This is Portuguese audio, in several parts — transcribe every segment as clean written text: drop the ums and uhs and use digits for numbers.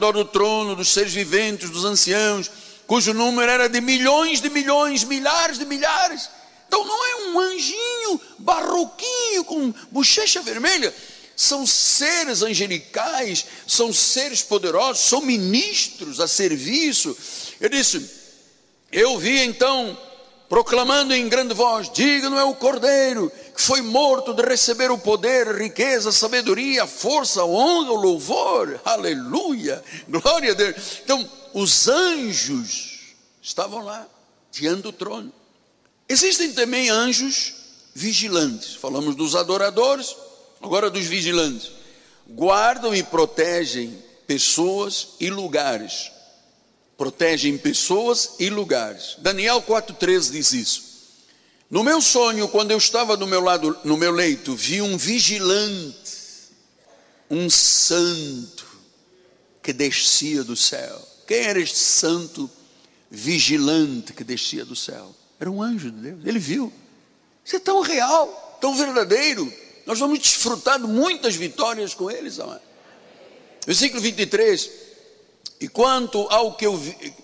do trono, dos seres viventes, dos anciãos, cujo número era de milhões, milhares de milhares. Então não é um anjinho barroquinho com bochecha vermelha. São seres angelicais, são seres poderosos, são ministros a serviço. Ele disse: eu vi então, proclamando em grande voz: digno é o Cordeiro, que foi morto, de receber o poder, a riqueza, a sabedoria, a força, a honra, o louvor. Aleluia, glória a Deus. Então os anjos estavam lá, diante do trono. Existem também anjos vigilantes. Falamos dos adoradores, agora dos vigilantes. Guardam e protegem pessoas e lugares. Protegem pessoas e lugares. Daniel 4,13 diz isso. No meu sonho, quando eu estava no meu leito, vi um vigilante, um santo, que descia do céu. Quem era este santo vigilante que descia do céu? Era um anjo de Deus. Ele viu. Isso é tão real, tão verdadeiro. Nós vamos desfrutar de muitas vitórias com eles, amado. Versículo 23. E quanto ao que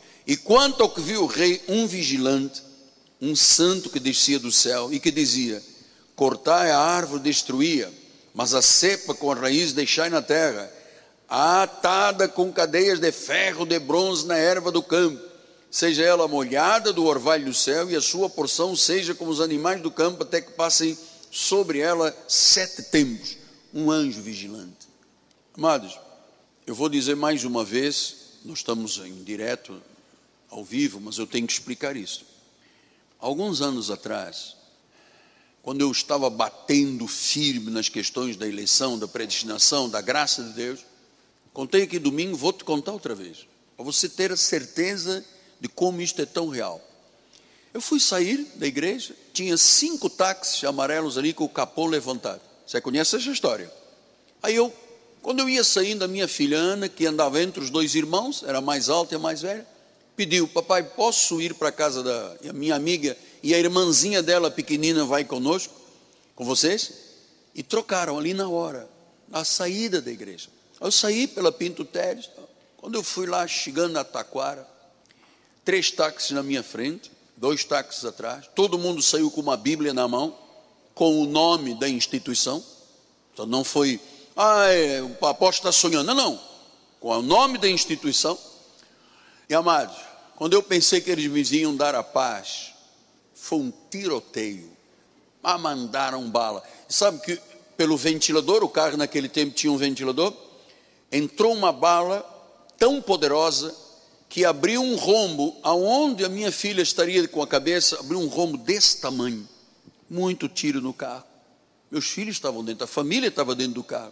viu o rei, um vigilante, um santo que descia do céu e que dizia: cortai a árvore, destruía, mas a cepa com a raiz deixai na terra, atada com cadeias de ferro, de bronze na erva do campo, seja ela molhada do orvalho do céu, e a sua porção seja como os animais do campo, até que passem sobre ela 7 tempos. Um anjo vigilante. Amados, eu vou dizer mais uma vez, nós estamos em direto, ao vivo, mas eu tenho que explicar isso. Alguns anos atrás, quando eu estava batendo firme nas questões da eleição, da predestinação, da graça de Deus, contei aqui domingo, vou te contar outra vez, para você ter a certeza de como isto é tão real. Eu fui sair da igreja, tinha 5 táxis amarelos ali com o capô levantado. Você conhece essa história? Aí quando eu ia saindo, a minha filha Ana, que andava entre os 2 irmãos, era a mais alta e a mais velha, pediu: papai, posso ir para a casa da minha amiga e a irmãzinha dela pequenina vai conosco, com vocês? E trocaram ali na hora, na saída da igreja. Eu saí pela Pinto Teres. Quando eu fui lá, chegando na Taquara, 3 táxis na minha frente, 2 táxis atrás, todo mundo saiu com uma Bíblia na mão, com o nome da instituição. Então não foi: o apóstolo está sonhando. Não, com o nome da instituição. E amados, quando eu pensei que eles me iam dar a paz, foi um tiroteio. Mandaram bala. Sabe que pelo ventilador, o carro naquele tempo tinha um ventilador, entrou uma bala tão poderosa que abriu um rombo, aonde a minha filha estaria com a cabeça, abriu um rombo desse tamanho. Muito tiro no carro. Meus filhos estavam dentro, a família estava dentro do carro.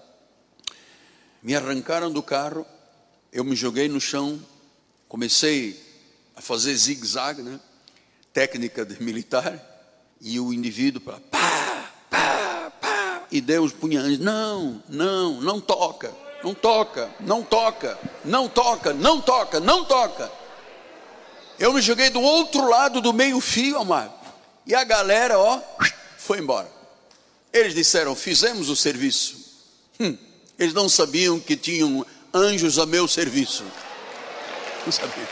Me arrancaram do carro, eu me joguei no chão, comecei a fazer zigue-zague, né? Técnica de militar, e o indivíduo para pá, pá, pá, e Deus punha anjo: não toca, não toca, não toca, não toca, não toca, não toca. Eu me joguei do outro lado do meio-fio, amado, e a galera, foi embora. Eles disseram: fizemos o serviço. Eles não sabiam que tinham anjos a meu serviço. Não sabiam.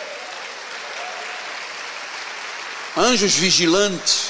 Anjos vigilantes.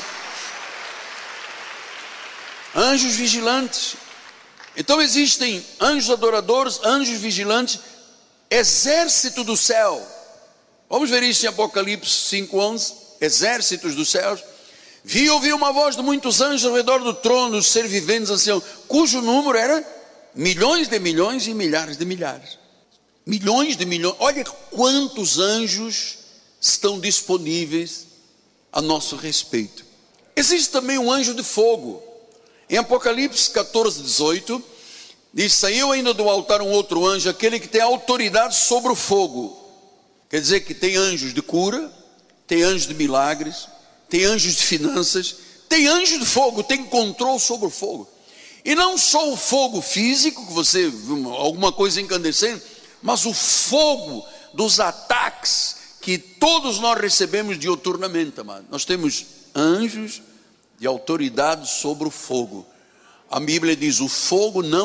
Anjos vigilantes. Então existem anjos adoradores, anjos vigilantes, exército do céu. Vamos ver isso em Apocalipse 5:11. Exércitos dos céus. Vi e ouvi uma voz de muitos anjos ao redor do trono, os seres viventes anciãos, cujo número era milhões de milhões e milhares de milhares. Milhões de milhões. Olha quantos anjos estão disponíveis a nosso respeito. Existe também um anjo de fogo. Em Apocalipse 14:18 diz: saiu ainda do altar um outro anjo, aquele que tem autoridade sobre o fogo. Quer dizer que tem anjos de cura, tem anjos de milagres, tem anjos de finanças, tem anjo de fogo, tem controle sobre o fogo. E não só o fogo físico, que você viu alguma coisa incandescente, mas o fogo dos ataques que todos nós recebemos diuturnamente, amado. Nós temos anjos de autoridade sobre o fogo. A Bíblia diz: o fogo não